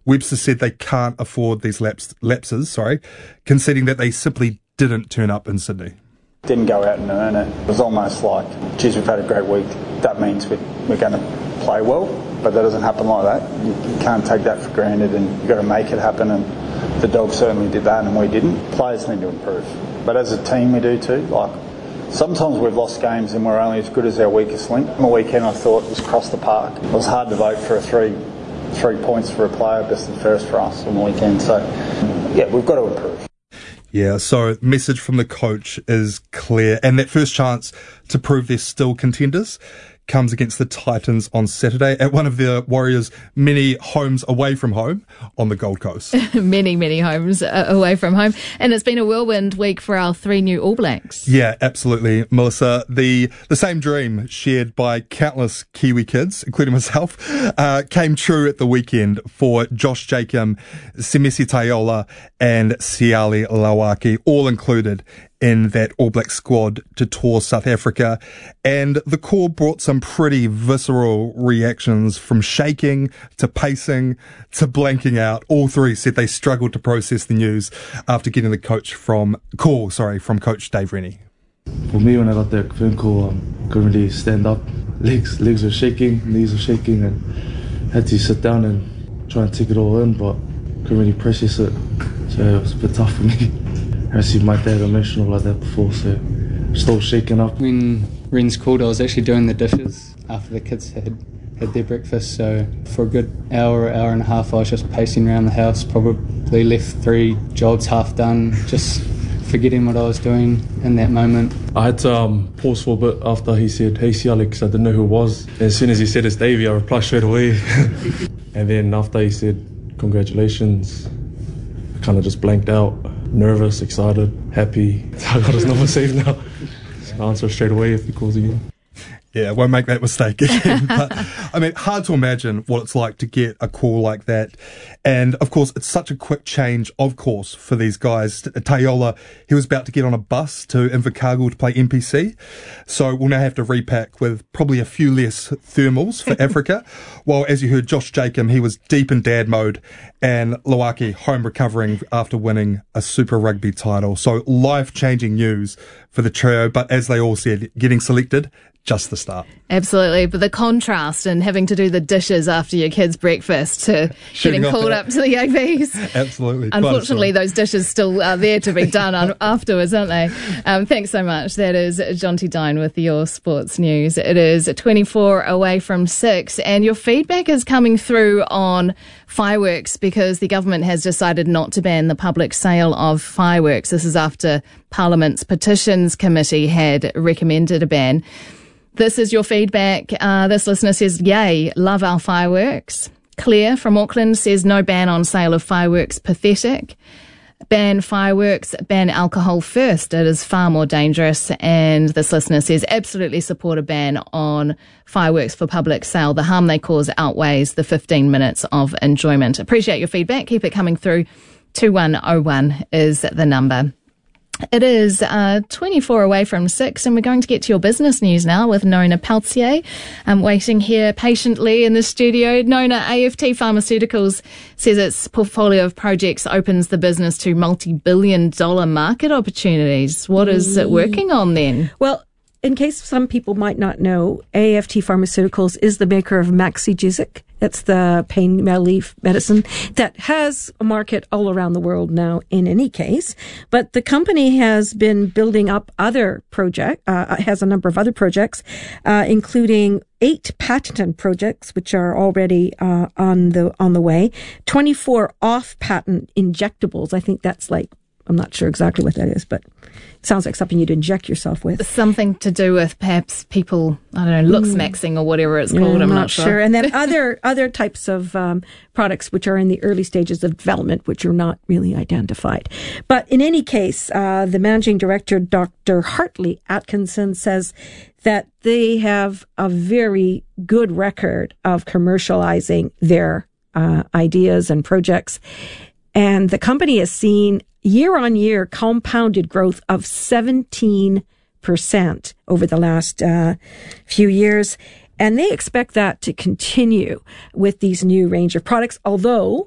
Webster said they can't afford these lapses, conceding that they simply didn't turn up in Sydney. Didn't go out and earn it. It was almost like, geez, we've had a great week. That means we're going to play well, but that doesn't happen like that. You can't take that for granted, and you've got to make it happen, and the Dogs certainly did that and we didn't. Players need to improve. But as a team we do too. Like, sometimes we've lost games and we're only as good as our weakest link. On the weekend I thought it was across the park. It was hard to vote for a three points for a player, best and fairest for us on the weekend. So, yeah, we've got to improve. Yeah, so message from the coach is clear. And that first chance to prove they're still contenders comes against the Titans on Saturday at one of the Warriors' many homes away from home on the Gold Coast. many homes away from home. And it's been a whirlwind week for our 3 new All Blacks. Yeah, absolutely, Melissa. The same dream shared by countless Kiwi kids, including myself, came true at the weekend for Josh Jacob, Semesi Taiola and Siali Lauaki, all included in that All Black squad to tour South Africa. And the call brought some pretty visceral reactions, from shaking to pacing to blanking out. All 3 said they struggled to process the news after getting the call from Coach Dave Rennie. For me, when I got that phone call, couldn't really stand up. Legs were shaking, knees were shaking, and had to sit down and try and take it all in, but couldn't really process it. So it was a bit tough for me. I seen my dad emotional like that before, so still shaking up. When Ren's called, I was actually doing the dishes after the kids had their breakfast, so for a good hour and a half I was just pacing around the house, probably left 3 jobs half done, just forgetting what I was doing in that moment. I had to pause for a bit after he said, "Hey Siali," because I didn't know who it was. And as soon as he said it's Davey, I replied straight away. And then after he said, "Congratulations," I kind of just blanked out. Nervous, excited, happy. I got his number saved now. So answer straight away if he calls again. Yeah, won't make that mistake again. But, I mean, hard to imagine what it's like to get a call like that. And, of course, it's such a quick change of course for these guys. Taiola, he was about to get on a bus to Invercargill to play NPC. So we'll now have to repack with probably a few less thermals for Africa. While, as you heard, Josh Jacob, he was deep in dad mode. And Lauaki home recovering after winning a Super Rugby title. So life-changing news for the trio. But as they all said, getting selected, just the start. Absolutely. But the contrast in having to do the dishes after your kid's breakfast to getting called up to the ABs. Absolutely. Unfortunately, those dishes still are there to be done afterwards, aren't they? Thanks so much. That is Jonty Dine with your sports news. It is 24 away from 6, and your feedback is coming through on fireworks because the government has decided not to ban the public sale of fireworks. This is after Parliament's Petitions Committee had recommended a ban. This is your feedback. This listener says, yay, love our fireworks. Claire from Auckland says, no ban on sale of fireworks, pathetic. Ban fireworks, ban alcohol first. It is far more dangerous. And this listener says, absolutely support a ban on fireworks for public sale. The harm they cause outweighs the 15 minutes of enjoyment. Appreciate your feedback. Keep it coming through. 2101 is the number. It is 24 away from 6, and we're going to get to your business news now with Nona Peltier. I'm waiting here patiently in the studio. Nona, AFT Pharmaceuticals says its portfolio of projects opens the business to multi-billion-dollar market opportunities. What is it working on then? Well, in case some people might not know, AFT Pharmaceuticals is the maker of Maxigesic. It's the pain relief medicine that has a market all around the world now in any case. But the company has been building up other has a number of other projects, including 8 patent projects, which are already on the way, 24 off-patent injectables. I think that's I'm not sure exactly what that is, but it sounds like something you'd inject yourself with. Something to do with perhaps people, I don't know, looks maxing or whatever it's called. I'm not sure. And then other types of products which are in the early stages of development, which are not really identified. But in any case, the managing director, Dr. Hartley Atkinson, says that they have a very good record of commercializing their ideas and projects. And the company has seen year-on-year compounded growth of 17% over the last few years. And they expect that to continue with these new range of products, although